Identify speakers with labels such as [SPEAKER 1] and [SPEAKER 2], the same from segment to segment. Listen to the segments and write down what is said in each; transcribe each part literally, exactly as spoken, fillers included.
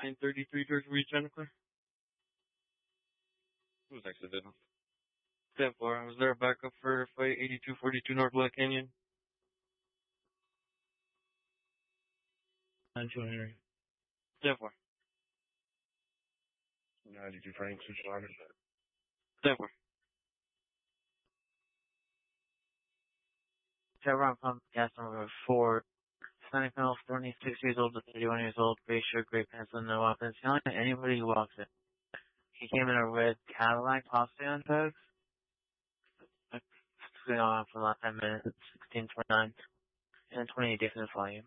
[SPEAKER 1] nine thirty-three George Reed, Jennifer.
[SPEAKER 2] Who's next to Vietnam?
[SPEAKER 1] ten four, I was there backup for fight eighty-two forty-two North Black Canyon.
[SPEAKER 3] nine two Henry.
[SPEAKER 1] ten four.
[SPEAKER 2] ninety-two Frank, switch line.
[SPEAKER 1] ten four.
[SPEAKER 4] Chevron pump, gas number four. Hispanic male, twenty-six years old to thirty-one years old, gray shirt, gray pants, and no weapons. Yelling at anybody who walks in. He came in a red Cadillac, possibly on drugs. It's been on for the last ten minutes. It's sixteen twenty-nine. And twenty-eight different volume.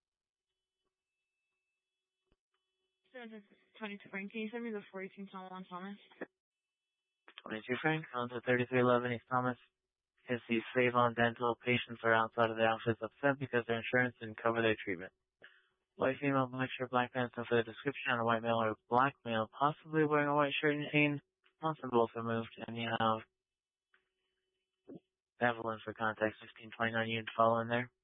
[SPEAKER 5] twenty-two Frank, can you send me the four eighteen Solomon Thomas?
[SPEAKER 4] twenty-two Frank, on to thirty-three eleven East Thomas. Is the Savon Dental patients are outside of the office upset because their insurance didn't cover their treatment. White female, black shirt, black pants, and for the description on a white male or black male, possibly wearing a white shirt and jeans. Once them both removed, and you have Evelyn for contact sixteen twenty-nine unit follow in there.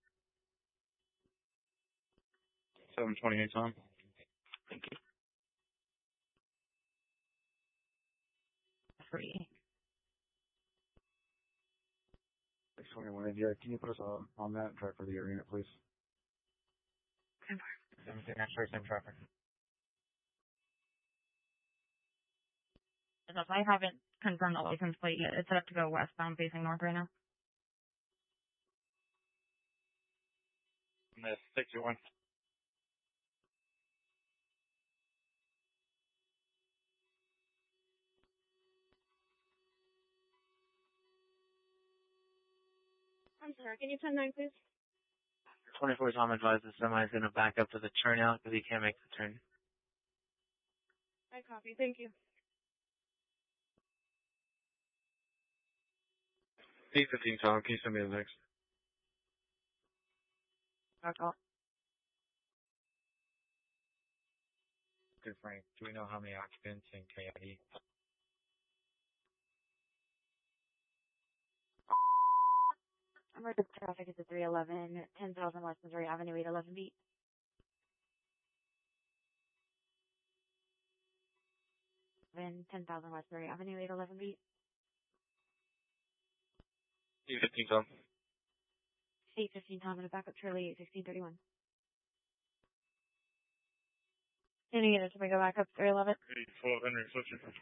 [SPEAKER 2] seven twenty-eight Tom.
[SPEAKER 4] Thank you.
[SPEAKER 5] Free.
[SPEAKER 2] six twenty-one India, can you put us on, on that and try for the arena, please? seventeen X-ray, same traffic.
[SPEAKER 5] I haven't confirmed the license plate yet. It's set up to go westbound facing north right now.
[SPEAKER 2] Miss sixty-one.
[SPEAKER 5] I'm sorry, can you ten nine, please?
[SPEAKER 4] twenty-four Tom advised the semi is going to back up to the turnout because he can't make the turn.
[SPEAKER 5] I copy, thank you.
[SPEAKER 2] eight fifteen Tom, can you send me the next?
[SPEAKER 5] Back off.
[SPEAKER 2] Good Frank, do we know how many occupants in Coyote?
[SPEAKER 5] Emergency traffic is at three eleven, ten thousand West Missouri Avenue, eight eleven beat. ten thousand West Missouri Avenue, eight eleven beat.
[SPEAKER 2] eight fifteen Tom.
[SPEAKER 5] eight fifteen Tom, and a backup Charlie, eight sixteen thirty-one. Can you get it to go back up three eleven?
[SPEAKER 2] eight twelve Henry, switching.